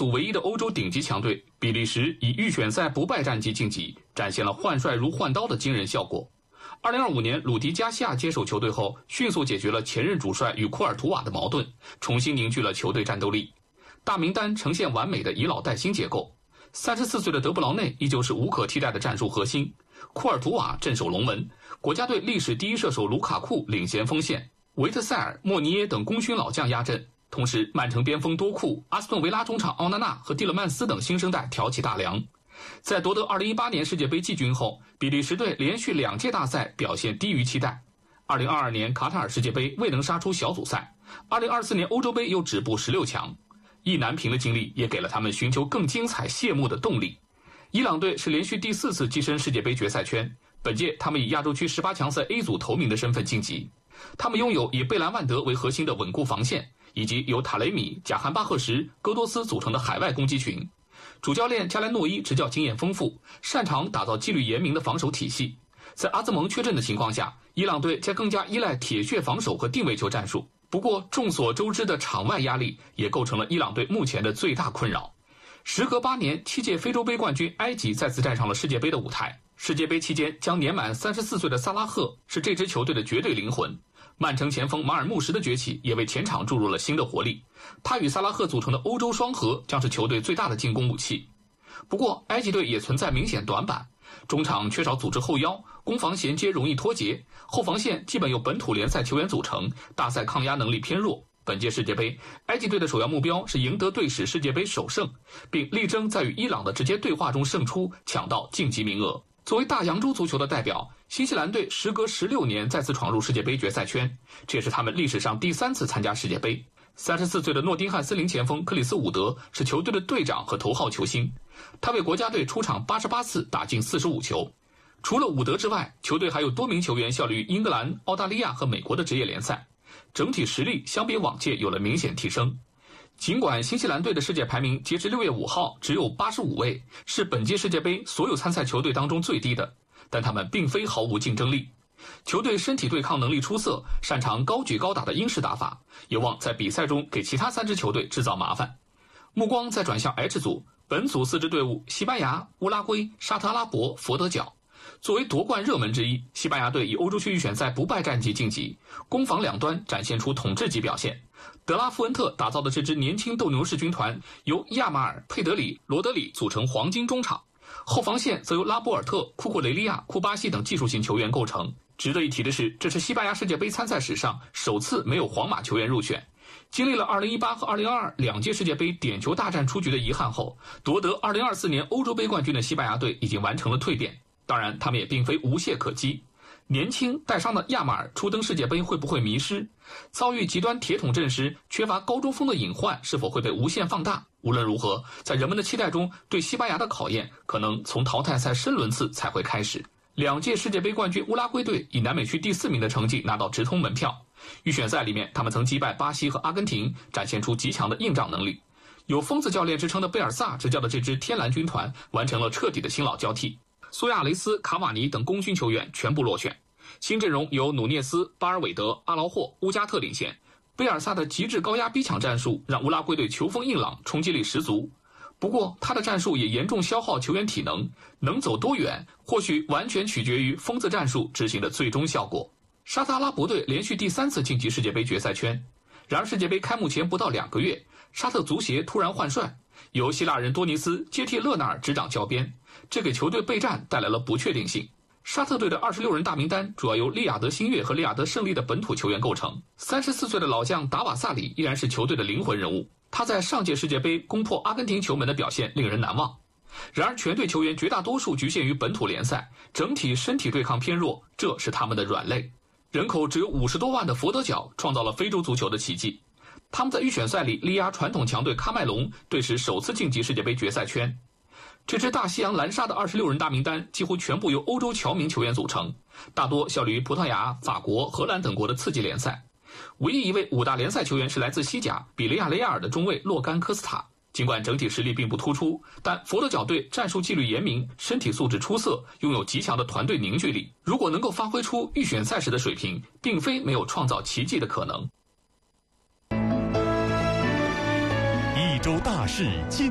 组唯一的欧洲顶级强队比利时以预选赛不败战绩晋级，展现了换帅如换刀的惊人效果。2025年鲁迪加西亚接手球队后，迅速解决了前任主帅与库尔图瓦的矛盾，重新凝聚了球队战斗力。大名单呈现完美的以老带新结构。34岁的德布劳内依旧是无可替代的战术核心，库尔图瓦镇守龙门，国家队历史第一射手卢卡库领衔锋线，维特塞尔、莫尼耶等功勋老将压阵。同时，曼城边锋多库、阿斯顿维拉中场奥纳纳和蒂勒曼斯等新生代挑起大梁。在夺得2018年世界杯季军后，比利时队连续2届大赛表现低于期待。2022年卡塔尔世界杯未能杀出小组赛，2024年欧洲杯又止步16强。意难平的经历也给了他们寻求更精彩谢幕的动力。伊朗队是连续第4次跻身世界杯决赛圈，本届他们以亚洲区18强赛 A 组头名的身份晋级。他们拥有以贝兰万德为核心的稳固防线，以及由塔雷米、贾罕巴赫什、戈多斯组成的海外攻击群。主教练加莱诺伊执教经验丰富，擅长打造纪律严明的防守体系。在阿兹蒙缺阵的情况下，伊朗队将更加依赖铁血防守和定位球战术。不过众所周知的场外压力也构成了伊朗队目前的最大困扰。时隔8年，7届非洲杯冠军埃及再次站上了世界杯的舞台。世界杯期间将年满34岁的萨拉赫是这支球队的绝对灵魂。曼城前锋马尔穆什的崛起也为前场注入了新的活力，他与萨拉赫组成的欧洲双核将是球队最大的进攻武器。不过埃及队也存在明显短板，中场缺少组织后腰，攻防衔接容易脱节，后防线基本由本土联赛球员组成，大赛抗压能力偏弱。本届世界杯，埃及队的首要目标是赢得队史世界杯首胜，并力争在与伊朗的直接对话中胜出，抢到晋级名额。作为大洋洲足球的代表，新西兰队时隔16年再次闯入世界杯决赛圈，这也是他们历史上第3次参加世界杯。34岁的诺丁汉森林前锋克里斯伍德是球队的队长和头号球星，他为国家队出场88次，打进45球。除了伍德之外，球队还有多名球员效力于英格兰、澳大利亚和美国的职业联赛，整体实力相比往届有了明显提升。尽管新西兰队的世界排名截至6月5号只有85位，是本届世界杯所有参赛球队当中最低的，但他们并非毫无竞争力。球队身体对抗能力出色，擅长高举高打的英式打法，有望在比赛中给其他3支球队制造麻烦。目光再转向 H 组，本组4支队伍西班牙、乌拉圭、沙特阿拉伯、佛得角。作为夺冠热门之一，西班牙队以欧洲区预选赛不败战绩晋级，攻防两端展现出统治级表现。德拉夫恩特打造的这支年轻斗牛士军团由亚马尔、佩德里、罗德里组成黄金中场，后防线则由拉波尔特、库库雷利亚、库巴西等技术型球员构成。值得一提的是，这是西班牙世界杯参赛史上首次没有皇马球员入选。经历了2018和2022两届世界杯点球大战出局的遗憾后，夺得2024年欧洲杯冠军的西班牙队已经完成了蜕变。当然，他们也并非无懈可击。年轻带伤的亚马尔初登世界杯会不会迷失？遭遇极端铁桶阵时缺乏高中锋的隐患是否会被无限放大？无论如何，在人们的期待中，对西班牙的考验可能从淘汰赛深轮次才会开始。2届世界杯冠军乌拉圭队以南美区第4名的成绩拿到直通门票。预选赛里面，他们曾击败巴西和阿根廷，展现出极强的硬仗能力。有疯子教练之称的贝尔萨执教的这支天蓝军团完成了彻底的新老交替。苏亚雷斯、卡瓦尼等功勋球员全部落选，新阵容由努涅斯、巴尔韦德、阿劳霍、乌加特领衔。贝尔萨的极致高压逼抢战术让乌拉圭队球风硬朗，冲击力十足。不过他的战术也严重消耗球员体能，能走多远或许完全取决于疯子战术执行的最终效果。沙特阿拉伯队连续第3次晋级世界杯决赛圈，然而世界杯开幕前不到2个月，沙特足协突然换帅，由希腊人多尼斯接替勒纳尔执掌教鞭，这给球队备战带来了不确定性。沙特队的26人大名单主要由利雅得新月和利雅得胜利的本土球员构成。34岁的老将达瓦萨里依然是球队的灵魂人物，他在上届世界杯攻破阿根廷球门的表现令人难忘。然而全队球员绝大多数局限于本土联赛，整体身体对抗偏弱，这是他们的软肋。人口只有50多万的佛得角创造了非洲足球的奇迹，他们在预选赛里力压传统强队喀麦隆，队史首次晋级世界杯决赛圈。这支大西洋蓝鲨的26人大名单几乎全部由欧洲侨民球员组成，大多效力于葡萄牙、法国、荷兰等国的次级联赛。唯一一位5大联赛球员是来自西甲比雷亚雷亚尔的中卫洛甘科斯塔。尽管整体实力并不突出，但佛得角队战术纪律严明，身体素质出色，拥有极强的团队凝聚力。如果能够发挥出预选赛时的水平，并非没有创造奇迹的可能。 一周大事尽